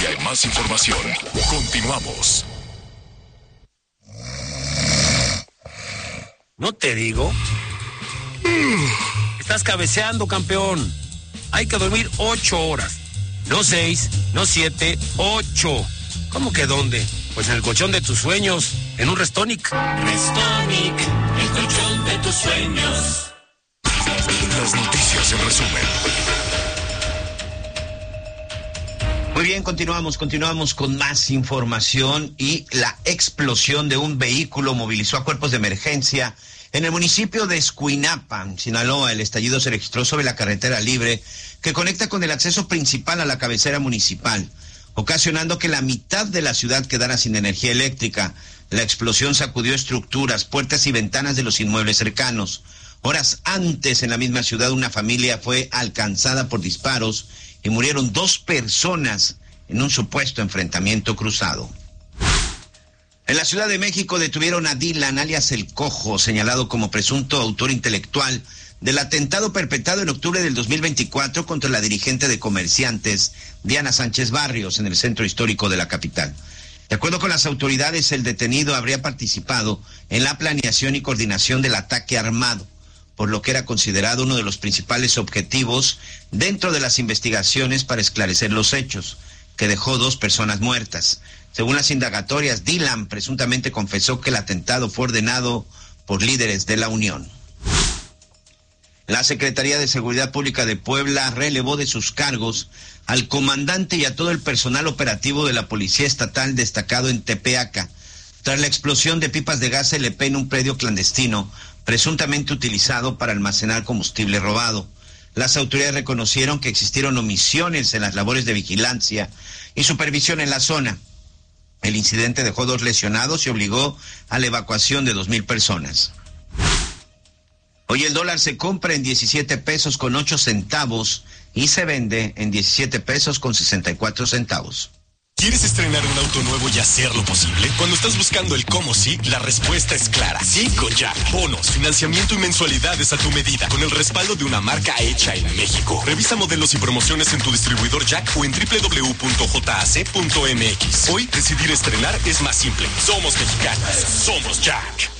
hay más información. Continuamos. ¿No te digo? Estás cabeceando, campeón. Hay que dormir 8 horas. No 6, no 7, 8. ¿Cómo que dónde? Pues en el colchón de tus sueños, en un Restonic. Restonic, el colchón de tus sueños. Las noticias en resumen. Muy bien, continuamos con más información y la explosión de un vehículo movilizó a cuerpos de emergencia en el municipio de Escuinapa, Sinaloa. El estallido se registró sobre la carretera libre que conecta con el acceso principal a la cabecera municipal, ocasionando que la mitad de la ciudad quedara sin energía eléctrica. La explosión sacudió estructuras, puertas y ventanas de los inmuebles cercanos. Horas antes, en la misma ciudad, una familia fue alcanzada por disparos y murieron 2 personas en un supuesto enfrentamiento cruzado. En la Ciudad de México detuvieron a Dylan, alias El Cojo, señalado como presunto autor intelectual del atentado perpetrado en octubre del 2024 contra la dirigente de comerciantes Diana Sánchez Barrios en el centro histórico de la capital. De acuerdo con las autoridades, el detenido habría participado en la planeación y coordinación del ataque armado, por lo que era considerado uno de los principales objetivos dentro de las investigaciones para esclarecer los hechos, que dejó 2 personas muertas. Según las indagatorias, Dylan presuntamente confesó que el atentado fue ordenado por líderes de la Unión. La Secretaría de Seguridad Pública de Puebla relevó de sus cargos al comandante y a todo el personal operativo de la Policía Estatal destacado en Tepeaca, tras la explosión de pipas de gas LP en un predio clandestino, presuntamente utilizado para almacenar combustible robado. Las autoridades reconocieron que existieron omisiones en las labores de vigilancia y supervisión en la zona. El incidente dejó 2 lesionados y obligó a la evacuación de 2,000 personas. Hoy el dólar se compra en 17 pesos con 8 centavos y se vende en 17 pesos con 64 centavos. ¿Quieres estrenar un auto nuevo y hacerlo posible? Cuando estás buscando el cómo sí, la respuesta es clara. Sí con Jack. Bonos, financiamiento y mensualidades a tu medida, con el respaldo de una marca hecha en México. Revisa modelos y promociones en tu distribuidor Jack o en www.jac.mx. Hoy decidir estrenar es más simple. Somos mexicanos. Somos Jack.